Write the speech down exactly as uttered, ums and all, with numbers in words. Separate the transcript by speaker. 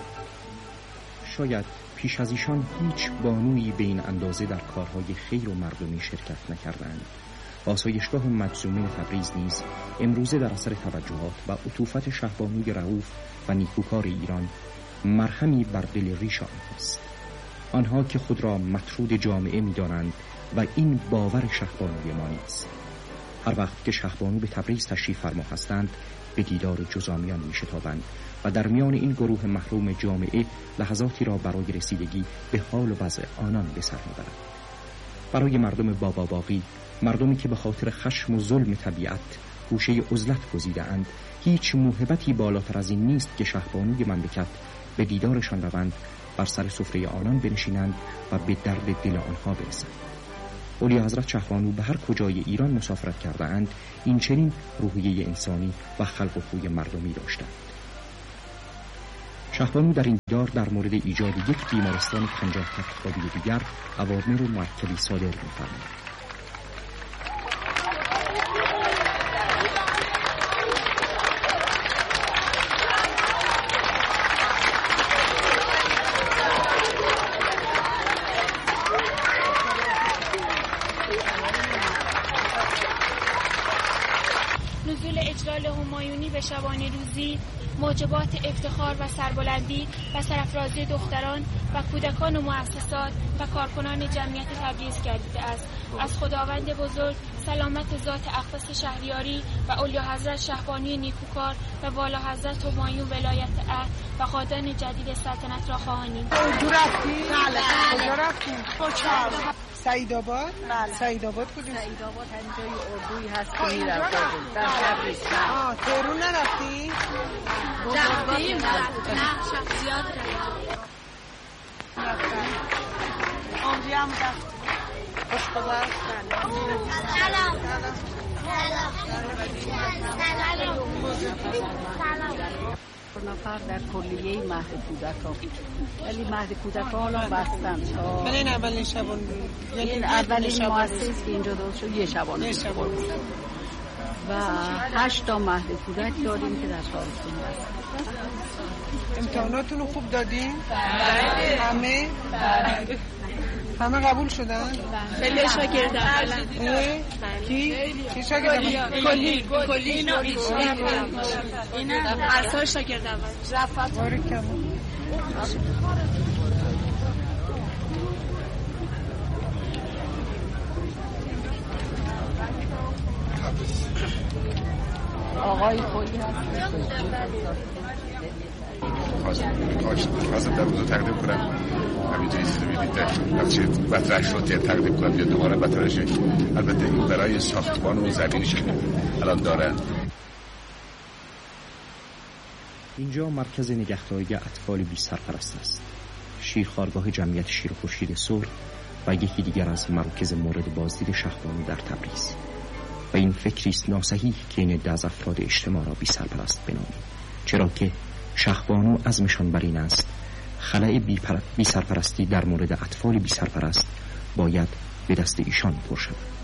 Speaker 1: شاید پیش از ایشان هیچ بانویی به این اندازه در کارهای خیر و مردمی شرکت نکردند. آسایشگاه مجزومه تبریز نیز امروزه در اثر توجهات و عطوفت شهبانوی رؤوف و نیکوکار ایران مرهمی بر دل ریش آنهاست. آنها که خود را مطرود جامعه می‌دانند و این باور شهبانوی ما نیست. هر وقت که شهبانو به تبریز تشریف فرما هستند به دیدار جزامیان می‌شتابند و در میان این گروه محروم جامعه لحظاتی را برای رسیدگی به حال و وضع آنان به سر می‌برند. برای مردم بابا باقی، مردمی که به خاطر خشم و ظلم طبیعت گوشه عزلت گزیده‌اند، هیچ موهبتی بالاتر از این نیست که شهبانوی مملکت به دیدارشان روند، بر سر سفره آنان بنشینند و به درد دل آنها برسند. اولی حضرت شهبانو به هر کجای ایران مسافرت کرده اند این چنین روحیه انسانی و خلق و خوی مردمی داشتند. شهبانو در این دیدار در مورد ایجاد یک بیمارستان پنجاه تختخوابی دیگر اوامر مؤکدی صادر می‌فرماید.
Speaker 2: نزول اجلال همایونی به شبانه روزی موجبات افتخار و سربلندی و سرافرازی دختران و کودکان و مؤسسات و کارکنان جمعیت تبریز گردیده است. از خداوند بزرگ سلامت ذات اقدس شهریاری و اولیا حضرت شهبانی نیکوکار و والا حضرت همایون ولایت عهد و خادم جدید سلطنت را خواهانیم.
Speaker 3: اردو رفتی؟
Speaker 4: بله.
Speaker 3: کجا رفتی؟
Speaker 4: کوچه.
Speaker 3: سعید آباد؟
Speaker 4: بله.
Speaker 3: سعید آباد کجا؟
Speaker 4: سعید آباد همینجای اردویی هست که میرفت در تبریز.
Speaker 3: آه تهرون نرفتی؟
Speaker 2: رفتیم نه شخص زیاد
Speaker 3: رفتم. عمری هم رفت. خوش گذشت.
Speaker 2: سلام.
Speaker 4: نفر در کلیه مهد کودکان، ولی مهد کودکان ها بستن تا
Speaker 3: من این اولین شبان
Speaker 4: این اولین مؤسس که اینجا درست شد یه شبانه بود و هشت تا مهد کودک داریم که در تاریخون بستن.
Speaker 3: امتحاناتون رو خوب دادین؟
Speaker 2: بله.
Speaker 3: همه؟
Speaker 2: بله.
Speaker 3: همه قبول شدن؟
Speaker 2: خیلی شاگرد اولا.
Speaker 3: کی؟ کی شاگرد اولا؟
Speaker 2: کلی کلی اینا اینا اصلا شاگرد اول رفت
Speaker 3: بارکم.
Speaker 4: آقای خویی هست
Speaker 5: خواستم در روزو تقدیم کنم همینجایی چیزی میدید بخشی مطرح شد یا تقدیم کنم یا دوباره مطرحش. البته این برای ساختمان و زمینش الان دارن.
Speaker 1: اینجا مرکز نگهداری اطفال بی سرپرست است، شیرخوارگاه جمعیت شیر و خورشید سرخ و یکی دیگر از مراکز مورد بازدید شهبانو در تبریز. و این فکری است ناصحیح که این عده از افراد اجتماع را بی سرپرست بنامیم، چرا که شهبانو عزمشان بر این است خلأ بی سرپرستی در مورد اطفال بی سرپرست باید به دست ایشان پر شود.